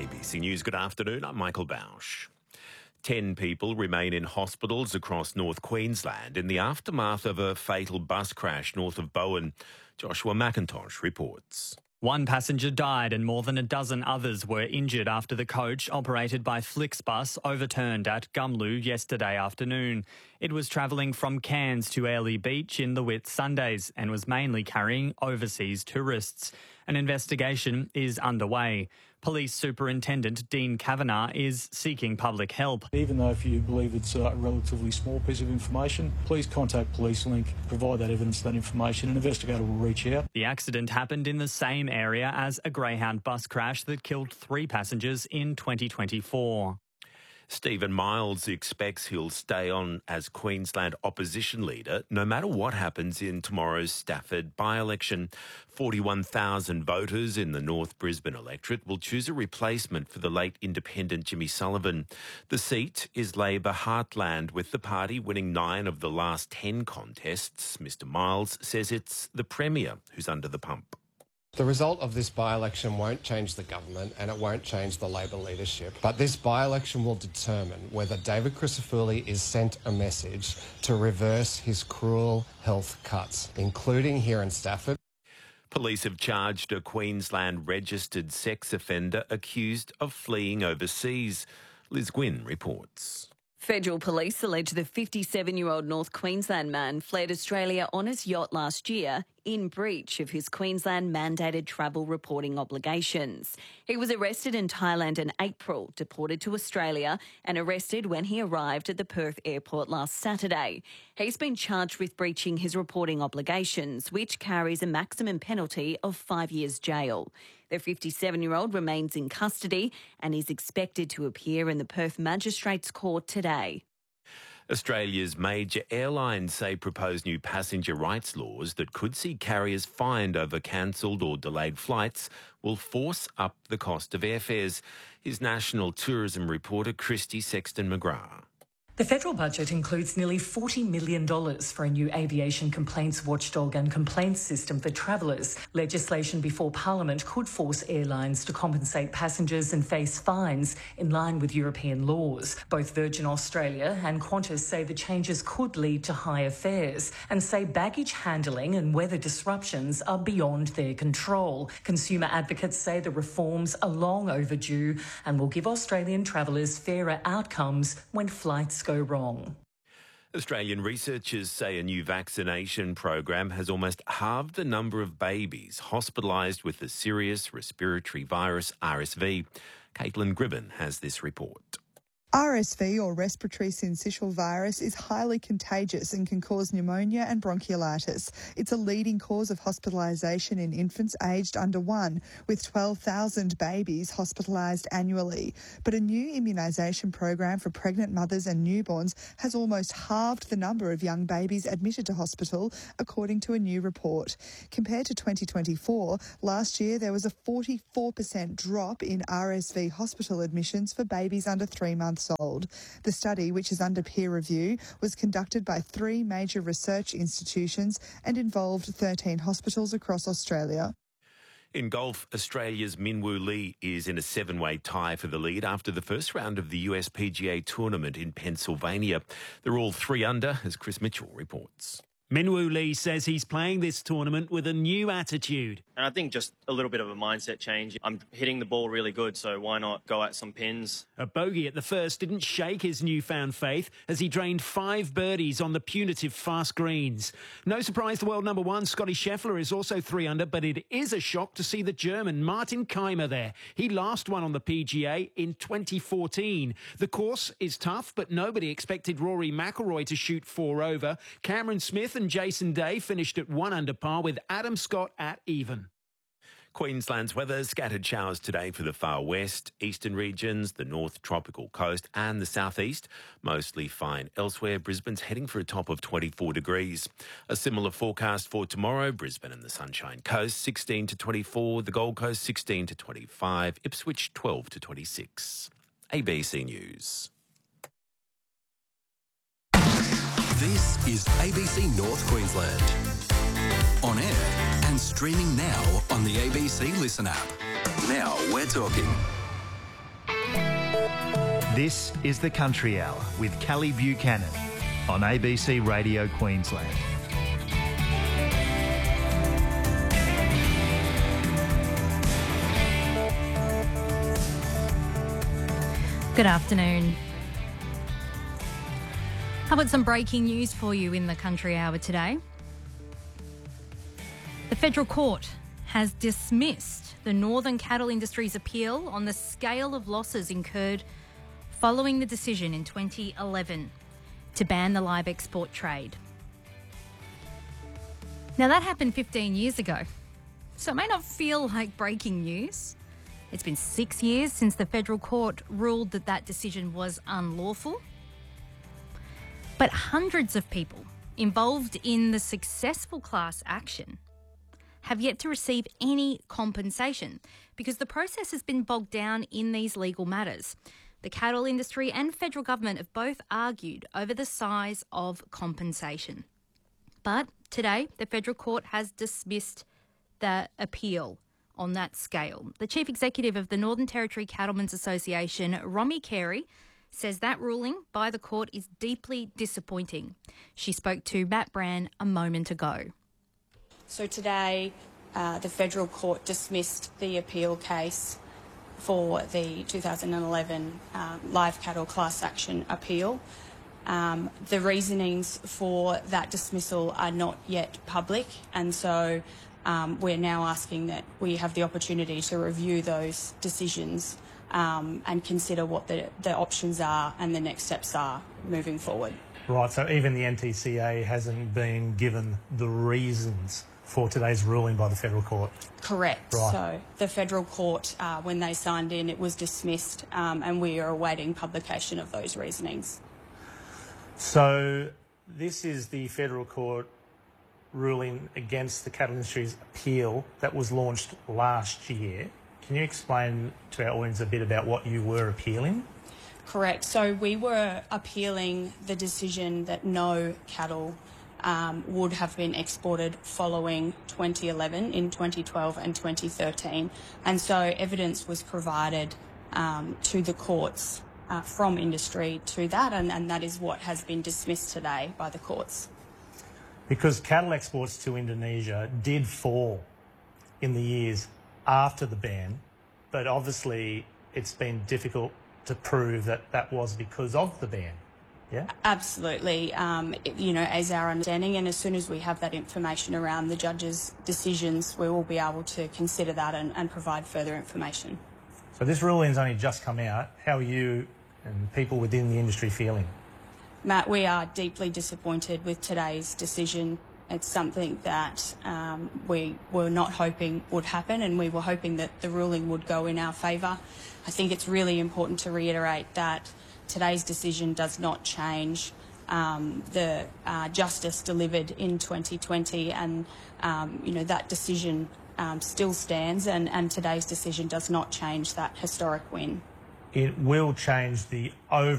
ABC News, good afternoon. I'm Michael Bausch. 10 people remain in hospitals across North Queensland in the aftermath of a fatal bus crash north of Bowen. Joshua McIntosh reports. One passenger died and more than a dozen others were injured after the coach operated by Flixbus overturned at Gumlu yesterday afternoon. It was travelling from Cairns to Airlie Beach in the Whitsundays and was mainly carrying overseas tourists. An investigation is underway. Police Superintendent Dean Kavanagh is seeking public help. Even though if you believe it's a relatively small piece of information, please contact PoliceLink, provide that evidence, that information. An investigator will reach out. The accident happened in the same area as a Greyhound bus crash that killed 3 passengers in 2024. Stephen Miles expects he'll stay on as Queensland opposition leader no matter what happens in tomorrow's Stafford by-election. 41,000 voters in the North Brisbane electorate will choose a replacement for the late independent Jimmy Sullivan. The seat is Labor heartland, with the party winning 9 of the last 10 contests. Mr Miles says it's the Premier who's under the pump. The result of this by-election won't change the government and it won't change the Labor leadership. But this by-election will determine whether David Crisafulli is sent a message to reverse his cruel health cuts, including here in Stafford. Police have charged a Queensland registered sex offender accused of fleeing overseas. Liz Gwynn reports. Federal police allege the 57-year-old North Queensland man fled Australia on his yacht last year in breach of his Queensland mandated travel reporting obligations. He was arrested in Thailand in April, deported to Australia and arrested when he arrived at the Perth airport last Saturday. He's been charged with breaching his reporting obligations, which carries a maximum penalty of 5 years jail. The 57-year-old remains in custody and is expected to appear in the Perth Magistrates Court today. Australia's major airlines say proposed new passenger rights laws that could see carriers fined over cancelled or delayed flights will force up the cost of airfares. Here's National Tourism reporter Christy Sexton-McGrath. The federal budget includes nearly $40 million for a new aviation complaints watchdog and complaints system for travellers. Legislation before Parliament could force airlines to compensate passengers and face fines in line with European laws. Both Virgin Australia and Qantas say the changes could lead to higher fares and say baggage handling and weather disruptions are beyond their control. Consumer advocates say the reforms are long overdue and will give Australian travellers fairer outcomes when flights go wrong. Australian researchers say a new vaccination program has almost halved the number of babies hospitalised with the serious respiratory virus RSV. Caitlin Gribben has this report. RSV, or respiratory syncytial virus, is highly contagious and can cause pneumonia and bronchiolitis. It's a leading cause of hospitalisation in infants aged under 1, with 12,000 babies hospitalised annually. But a new immunisation program for pregnant mothers and newborns has almost halved the number of young babies admitted to hospital, according to a new report. Compared to 2024, last year there was a 44% drop in RSV hospital admissions for babies under 3 months old. The study, which is under peer review, was conducted by 3 major research institutions and involved 13 hospitals across Australia. In golf, Australia's Minwoo Lee is in a 7-way tie for the lead after the first round of the US PGA tournament in Pennsylvania. They're all 3 under, as Chris Mitchell reports. Minwoo Lee says he's playing this tournament with a new attitude. And I think just a little bit of a mindset change. I'm hitting the ball really good, so why not go at some pins? A bogey at the first didn't shake his newfound faith as he drained 5 birdies on the punitive fast greens. No surprise the world number 1, Scotty Scheffler, is also 3 under, but it is a shock to see the German Martin Keimer there. He last won on the PGA in 2014. The course is tough, but nobody expected Rory McIlroy to shoot 4 over. Cameron Smith and Jason Day finished at 1 under par, with Adam Scott at even. Queensland's weather, scattered showers today for the far west, eastern regions, the north tropical coast and the southeast. Mostly fine elsewhere. Brisbane's heading for a top of 24 degrees. A similar forecast for tomorrow. Brisbane and the Sunshine Coast, 16 to 24. The Gold Coast, 16 to 25. Ipswich, 12 to 26. ABC News. This is ABC North Queensland. On air and streaming now on the ABC Listen app. Now we're talking. This is the Country Hour with Kelly Buchanan on ABC Radio Queensland. Good afternoon. How about some breaking news for you in the Country Hour today? The Federal Court has dismissed the Northern Cattle Industry's appeal on the scale of losses incurred following the decision in 2011 to ban the live export trade. Now, that happened 15 years ago, so it may not feel like breaking news. It's been 6 years since the Federal Court ruled that that decision was unlawful. But hundreds of people involved in the successful class action have yet to receive any compensation because the process has been bogged down in these legal matters. The cattle industry and federal government have both argued over the size of compensation. But today, the Federal Court has dismissed the appeal on that scale. The Chief Executive of the Northern Territory Cattlemen's Association, Romy Carey, says that ruling by the court is deeply disappointing. She spoke to Matt Brand a moment ago. So today, the Federal Court dismissed the appeal case for the 2011 live cattle class action appeal. The reasonings for that dismissal are not yet public, and so we're now asking that we have the opportunity to review those decisions and consider what the options are and the next steps are moving forward. Right, so even the NTCA hasn't been given the reasons for today's ruling by the Federal Court? Correct. Right. So the Federal Court, when they signed in, it was dismissed, and we are awaiting publication of those reasonings. So this is the Federal Court ruling against the cattle industry's appeal that was launched last year. Can you explain to our audience a bit about what you were appealing? Correct. So we were appealing the decision that no cattle would have been exported following 2011 in 2012 and 2013. And so evidence was provided to the courts from industry to that, and that is what has been dismissed today by the courts. Because cattle exports to Indonesia did fall in the years after the ban, but obviously it's been difficult to prove that that was because of the ban. Yeah? Absolutely. As our understanding, and as soon as we have that information around the judge's decisions, we will be able to consider that and provide further information. So this ruling's only just come out. How are you and people within the industry feeling? Matt, we are deeply disappointed with today's decision. It's something that we were not hoping would happen, and we were hoping that the ruling would go in our favour. I think it's really important to reiterate that today's decision does not change the justice delivered in 2020, and that decision still stands, and today's decision does not change that historic win. It will change the